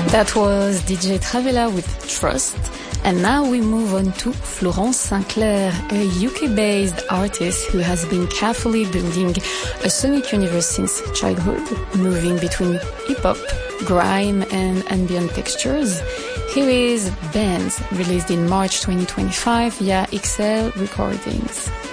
That was DJ Travella with Trust. And now we move on to Florence Sinclair, a UK-based artist who has been carefully building a sonic universe since childhood, moving between hip-hop, grime and ambient textures. Here is Bands, released in March 2025 via XL Recordings.